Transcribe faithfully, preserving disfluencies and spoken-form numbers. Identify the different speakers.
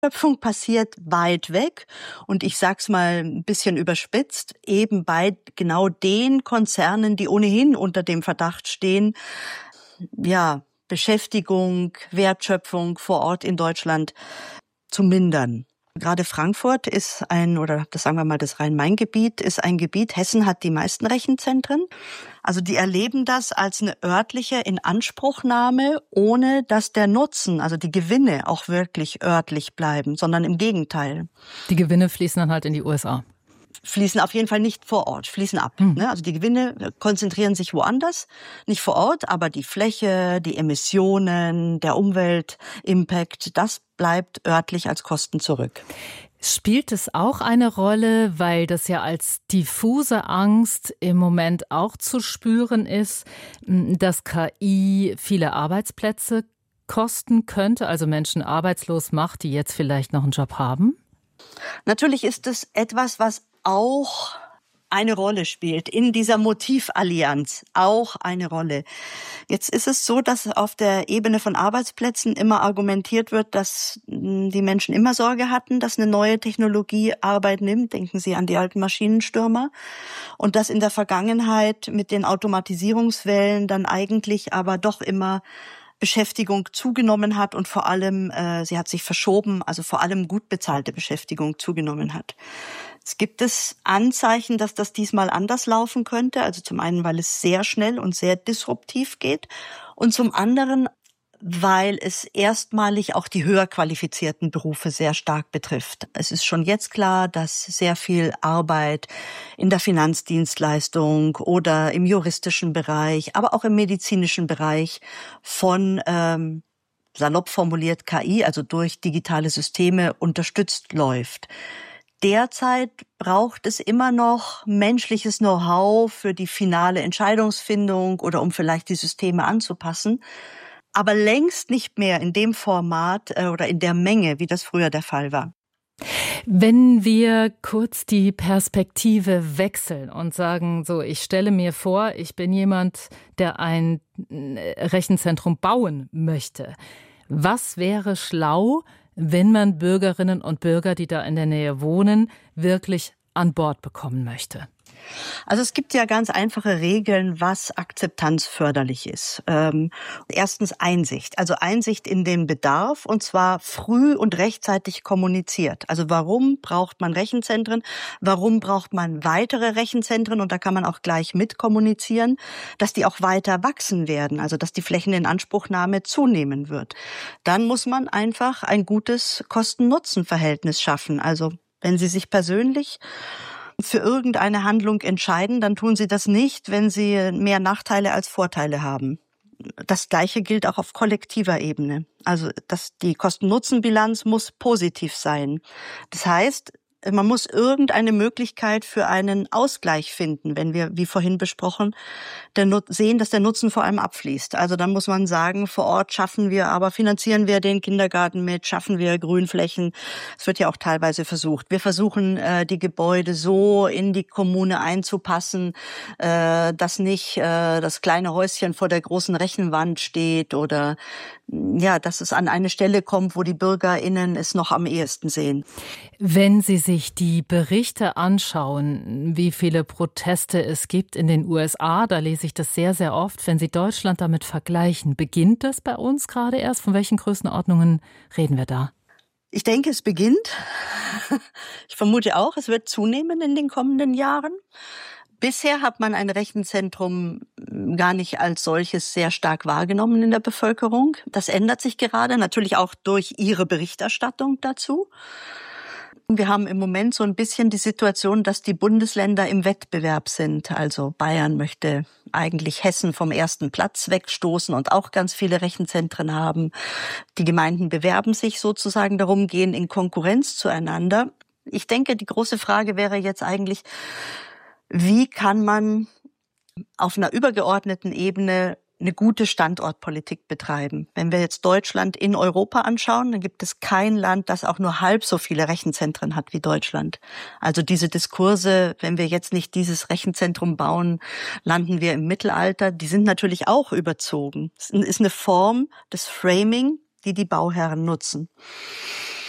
Speaker 1: Wertschöpfung passiert weit weg und ich sag's mal ein bisschen überspitzt, eben bei genau den Konzernen, die ohnehin unter dem Verdacht stehen, ja, Beschäftigung, Wertschöpfung vor Ort in Deutschland zu mindern. Gerade Frankfurt ist ein, oder das sagen wir mal, das Rhein-Main-Gebiet ist ein Gebiet, Hessen hat die meisten Rechenzentren. Also die erleben das als eine örtliche Inanspruchnahme, ohne dass der Nutzen, also die Gewinne auch wirklich örtlich bleiben, sondern im Gegenteil.
Speaker 2: Die Gewinne fließen dann halt in die U S A.
Speaker 1: Fließen auf jeden Fall nicht vor Ort, fließen ab.
Speaker 2: Hm.
Speaker 1: Ne? Also die Gewinne konzentrieren sich woanders, nicht vor Ort, aber die Fläche, die Emissionen, der Umweltimpact, das bleibt örtlich als Kosten zurück.
Speaker 2: Spielt es auch eine Rolle, weil das ja als diffuse Angst im Moment auch zu spüren ist, dass K I viele Arbeitsplätze kosten könnte, also Menschen arbeitslos macht, die jetzt vielleicht noch einen Job haben?
Speaker 1: Natürlich ist es etwas, was auch eine Rolle spielt, in dieser Motivallianz auch eine Rolle. Jetzt ist es so, dass auf der Ebene von Arbeitsplätzen immer argumentiert wird, dass die Menschen immer Sorge hatten, dass eine neue Technologie Arbeit nimmt. Denken Sie an die alten Maschinenstürmer. Und dass in der Vergangenheit mit den Automatisierungswellen dann eigentlich aber doch immer Beschäftigung zugenommen hat und vor allem, äh, sie hat sich verschoben, also vor allem gut bezahlte Beschäftigung zugenommen hat. Es gibt es Anzeichen, dass das diesmal anders laufen könnte. Also zum einen, weil es sehr schnell und sehr disruptiv geht und zum anderen, weil es erstmalig auch die höher qualifizierten Berufe sehr stark betrifft. Es ist schon jetzt klar, dass sehr viel Arbeit in der Finanzdienstleistung oder im juristischen Bereich, aber auch im medizinischen Bereich von ähm, salopp formuliert K I, also durch digitale Systeme, unterstützt läuft. Derzeit braucht es immer noch menschliches Know-how für die finale Entscheidungsfindung oder um vielleicht die Systeme anzupassen, aber längst nicht mehr in dem Format äh, oder in der Menge, wie das früher der Fall war.
Speaker 2: Wenn wir kurz die Perspektive wechseln und sagen, so, ich stelle mir vor, ich bin jemand, der ein Rechenzentrum bauen möchte. Was wäre schlau, wenn man Bürgerinnen und Bürger, die da in der Nähe wohnen, wirklich an Bord bekommen möchte?
Speaker 1: Also es gibt ja ganz einfache Regeln, was akzeptanzförderlich ist. Ähm, erstens Einsicht, also Einsicht in den Bedarf und zwar früh und rechtzeitig kommuniziert. Also warum braucht man Rechenzentren? Warum braucht man weitere Rechenzentren? Und da kann man auch gleich mit kommunizieren, dass die auch weiter wachsen werden, also dass die Flächeninanspruchnahme zunehmen wird. Dann muss man einfach ein gutes Kosten-Nutzen-Verhältnis schaffen. Also wenn Sie sich persönlich für irgendeine Handlung entscheiden, dann tun Sie das nicht, wenn Sie mehr Nachteile als Vorteile haben. Das Gleiche gilt auch auf kollektiver Ebene. Also das, die Kosten-Nutzen-Bilanz muss positiv sein. Das heißt, man muss irgendeine Möglichkeit für einen Ausgleich finden, wenn wir, wie vorhin besprochen, der Nut- sehen, dass der Nutzen vor allem abfließt. Also dann muss man sagen, vor Ort schaffen wir, aber finanzieren wir den Kindergarten mit, schaffen wir Grünflächen. Es wird ja auch teilweise versucht. Wir versuchen, äh, die Gebäude so in die Kommune einzupassen, äh, dass nicht äh, das kleine Häuschen vor der großen Rechenwand steht oder ja, dass es an eine Stelle kommt, wo die BürgerInnen es noch am ehesten sehen.
Speaker 2: Wenn Sie sich die Berichte anschauen, wie viele Proteste es gibt in den U S A, da lese ich das sehr, sehr oft. Wenn Sie Deutschland damit vergleichen, beginnt das bei uns gerade erst? Von welchen Größenordnungen reden wir da?
Speaker 1: Ich denke, es beginnt. Ich vermute auch, es wird zunehmen in den kommenden Jahren. Bisher hat man ein Rechenzentrum gar nicht als solches sehr stark wahrgenommen in der Bevölkerung. Das ändert sich gerade, natürlich auch durch Ihre Berichterstattung dazu. Wir haben im Moment so ein bisschen die Situation, dass die Bundesländer im Wettbewerb sind. Also Bayern möchte eigentlich Hessen vom ersten Platz wegstoßen und auch ganz viele Rechenzentren haben. Die Gemeinden bewerben sich sozusagen darum, gehen in Konkurrenz zueinander. Ich denke, die große Frage wäre jetzt eigentlich, wie kann man auf einer übergeordneten Ebene eine gute Standortpolitik betreiben? Wenn wir jetzt Deutschland in Europa anschauen, dann gibt es kein Land, das auch nur halb so viele Rechenzentren hat wie Deutschland. Also diese Diskurse, wenn wir jetzt nicht dieses Rechenzentrum bauen, landen wir im Mittelalter, die sind natürlich auch überzogen. Es ist eine Form des Framing, die die Bauherren nutzen.